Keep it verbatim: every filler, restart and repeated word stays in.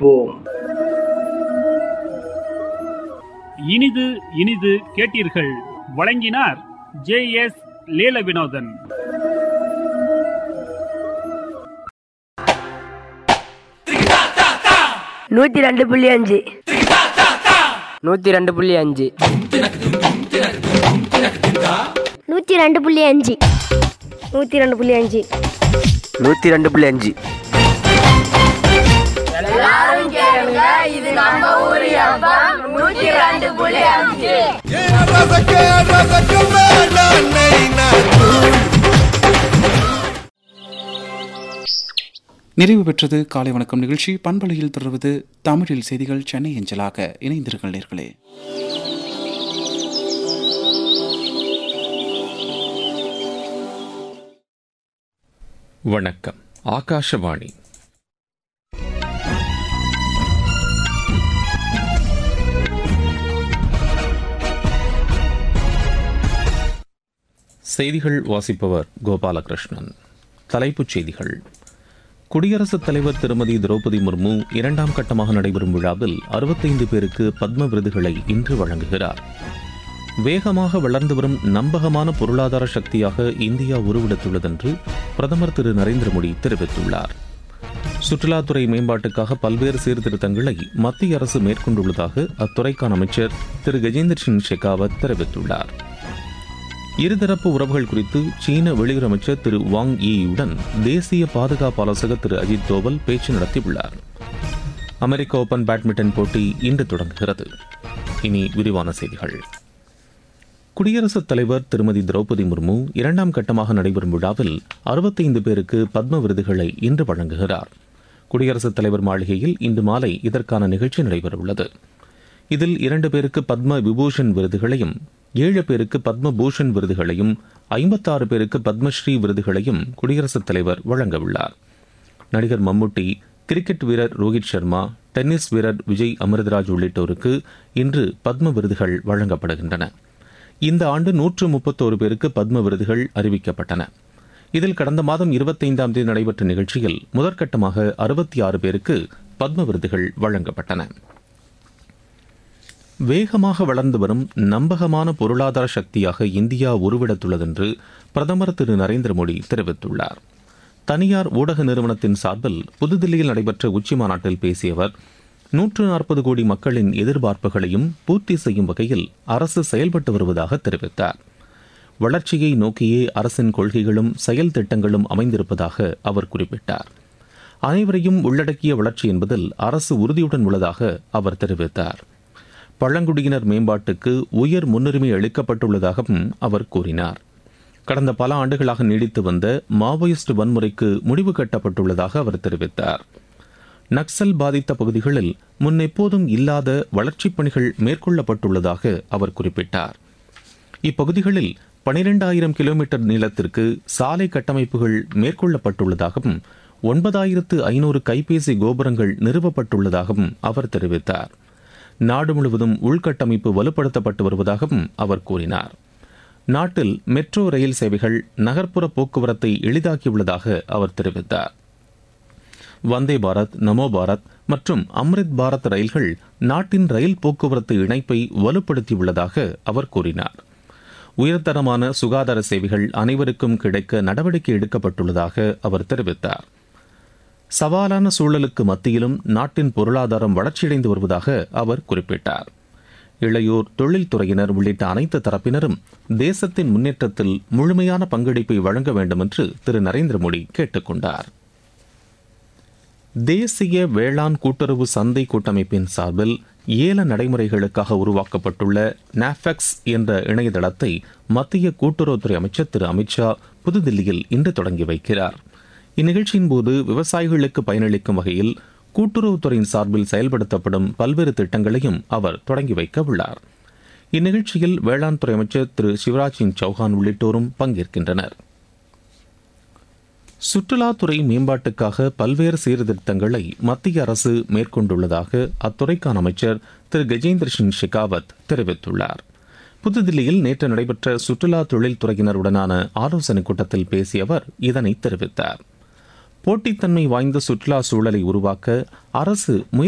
சிந்திப்போம். இனிது இனிது கேட்டீர்கள். வழங்கினார் ஜே எஸ் லீல வினோதன். நூத்தி ரெண்டு புள்ளி அஞ்சு நூத்தி ரெண்டு புள்ளி அஞ்சு நூத்தி ரெண்டு புள்ளி அஞ்சு நூத்தி ரெண்டு புள்ளி அஞ்சு நூத்தி ரெண்டு புள்ளி அஞ்சு எல்லாரும் கேளுங்க, இது நம்ம ஊரு எஃப்எம் நூத்தி ரெண்டு புள்ளி அஞ்சு. நிறைவு பெற்றது காலை வணக்கம் நிகழ்ச்சி. பண்பலையில் தொடர்வது தமிழில் செய்திகள் சென்னை அஞ்சலாக. இணைந்திருங்கள் நேர்களே. வணக்கம். ஆகாஷவாணி. செய்திகள் வாசிப்பவர் கோபாலகிருஷ்ணன். தலைப்புச் செய்திகள். குடியரசுத் தலைவர் திருமதி திரௌபதி முர்மு இரண்டாம் கட்டமாக நடைபெறும் விழாவில் அறுபத்தைந்து பேருக்கு பத்ம விருதுகளை இன்று வழங்குகிறார். வேகமாக வளர்ந்து வரும் நம்பகமான பொருளாதார சக்தியாக இந்தியா உருவெடுத்துள்ளதென்று பிரதமர் திரு நரேந்திர மோடி தெரிவித்துள்ளார். சுற்றுலாத்துறை மேம்பாட்டுக்காக பல்வேறு சீர்திருத்தங்களை மத்திய அரசு மேற்கொண்டுள்ளதாக அத்துறைக்கான அமைச்சர் திரு கஜேந்திர சிங் ஷெகாவத் தெரிவித்துள்ளார். இருதரப்பு உறவுகள் குறித்து சீன வெளியுறவு அமைச்சர் திரு வாங் ஈயுடன் தேசிய பாதுகாப்பு ஆலோசகர் திரு அஜித் தோவல் பேச்சு நடத்தியுள்ளார். அமெரிக்க ஓபன் பேட்மிண்டன் போட்டி இன்று தொடங்குகிறது. இனி விரிவான செய்திகள். குடியரசுத் தலைவர் திருமதி திரௌபதி முர்மு இரண்டாம் கட்டமாக நடைபெறும் விழாவில் அறுபத்தைந்து பேருக்கு பத்ம விருதுகளை இன்று வழங்குகிறார். குடியரசுத் தலைவர் மாளிகையில் இன்று மாலை இதற்கான நிகழ்ச்சி நடைபெறவுள்ளது. இதில் இரண்டு பேருக்கு பத்ம விபூஷன் விருதுகளையும், ஏழு பேருக்கு பத்ம பூஷன் விருதுகளையும், ஐம்பத்தாறு பேருக்கு பத்மஸ்ரீ விருதுகளையும் குடியரசுத் தலைவர் வழங்கவுள்ளார். நடிகர் மம்முட்டி, கிரிக்கெட் வீரர் ரோஹித் சர்மா, டென்னிஸ் வீரர் விஜய் அமிர்தராஜ் உள்ளிட்டோருக்கு இன்று பத்ம விருதுகள் வழங்கப்படுகின்றன. இந்த ஆண்டு நூற்று முப்பத்தோரு பேருக்கு பத்ம விருதுகள் அறிவிக்கப்பட்டன. இதில் கடந்த மாதம் இருபத்தைந்தாம் தேதி நடைபெற்ற நிகழ்ச்சியில் முதற்கட்டமாக அறுபத்தி ஆறு பேருக்கு பத்ம விருதுகள் வழங்கப்பட்டன. வேகமாக வளர்ந்து வரும் நம்பகமான பொருளாதார சக்தியாக இந்தியா உருவெடுத்துள்ளதென்று பிரதமர் திரு நரேந்திர மோடி தெரிவித்துள்ளார். தனியார் ஊடக நிறுவனத்தின் சார்பில் புதுதில்லியில் நடைபெற்ற உச்சி மாநாட்டில் பேசிய அவர், நூற்று நாற்பது கோடி மக்களின் எதிர்பார்ப்புகளையும் பூர்த்தி செய்யும் வகையில் அரசு செயல்பட்டு வருவதாக தெரிவித்தார். வளர்ச்சியை நோக்கியே அரசின் கொள்கைகளும் செயல் திட்டங்களும் அமைந்திருப்பதாக அவர் குறிப்பிட்டார். அனைவரையும் உள்ளடக்கிய வளர்ச்சி என்பதில் அரசு உறுதியுடன் உள்ளதாக அவர் தெரிவித்தார். பழங்குடியினர் மேம்பாட்டுக்கு உயர் முன்னுரிமை அளிக்கப்பட்டுள்ளதாகவும் அவர் கூறினார். கடந்த பல ஆண்டுகளாக நீடித்து வந்த மாவோயிஸ்ட் வன்முறைக்கு முடிவு கட்டப்பட்டுள்ளதாக அவர் தெரிவித்தார். நக்சல் பாதித்த பகுதிகளில் முன்னெப்போதும் இல்லாத வளர்ச்சிப் பணிகள் மேற்கொள்ளப்பட்டுள்ளதாக அவர் குறிப்பிட்டார். இப்பகுதிகளில் பனிரெண்டாயிரம் கிலோமீட்டர் நீளத்திற்கு சாலை கட்டமைப்புகள் மேற்கொள்ளப்பட்டுள்ளதாகவும் ஒன்பதாயிரத்து ஐநூறு கைபேசி கோபுரங்கள் நிறுவப்பட்டுள்ளதாகவும் அவர் தெரிவித்தார். நாடு முழுவதும் உள்கட்டமைப்பு வலுப்படுத்தப்பட்டு வருவதாகவும் அவர் கூறினார். நாட்டில் மெட்ரோ ரயில் சேவைகள் நகர்ப்புற போக்குவரத்தை எளிதாக்கியுள்ளதாக அவர் தெரிவித்தார். வந்தே பாரத், நமோ பாரத் மற்றும் அம்ரித் பாரத் ரயில்கள் நாட்டின் ரயில் போக்குவரத்து இணைப்பை வலுப்படுத்தியுள்ளதாக அவர் கூறினார். உயர்தரமான சுகாதார சேவைகள் அனைவருக்கும் கிடைக்க நடவடிக்கை எடுக்கப்பட்டுள்ளதாக அவர் தெரிவித்தார். சவாலான சூழலுக்கு மத்தியிலும் நாட்டின் பொருளாதாரம் வளர்ச்சியடைந்து வருவதாக அவர் குறிப்பிட்டார். இளையோர், தொழில்துறையினர் உள்ளிட்ட அனைத்து தரப்பினரும் தேசத்தின் முன்னேற்றத்தில் முழுமையான பங்களிப்பை வழங்க வேண்டும் என்று திரு நரேந்திர மோடி கேட்டுக் கொண்டார். தேசிய வேளாண் கூட்டுறவு சந்தை கூட்டமைப்பின் சார்பில் ஏல நடைமுறைகளுக்காக உருவாக்கப்பட்டுள்ள நாஃபெக்ஸ் என்ற இணையதளத்தை மத்திய கூட்டுறவுத்துறை அமைச்சர் திரு அமித்ஷா புதுதில்லியில் இன்று தொடங்கி வைக்கிறார். இந்நிகழ்ச்சியின் போது விவசாயிகளுக்கு பயனளிக்கும் வகையில் கூட்டுறவுத்துறையின் சார்பில் செயல்படுத்தப்படும் பல்வேறு திட்டங்களையும் அவர் தொடங்கி வைக்க உள்ளார். இந்நிகழ்ச்சியில் வேளாண் துறை அமைச்சர் திரு சிவராஜ் சிங் சௌஹான் உள்ளிட்டோரும் பங்கேற்கின்றனர். சுற்றுலாத்துறை மேம்பாட்டுக்காக பல்வேறு சீர்திருத்தங்களை மத்திய அரசு மேற்கொண்டுள்ளதாக அத்துறைக்கான அமைச்சர் திரு கஜேந்திர சிங் ஷெகாவத் தெரிவித்துள்ளார். புதுதில்லியில் நேற்று நடைபெற்ற சுற்றுலா தொழில்துறையினருடனான ஆலோசனைக் கூட்டத்தில் பேசிய அவர் இதனை தெரிவித்தார். போட்டித்தன்மை வாய்ந்த சுற்றுலா சூழலை உருவாக்க அரசு முயற்சி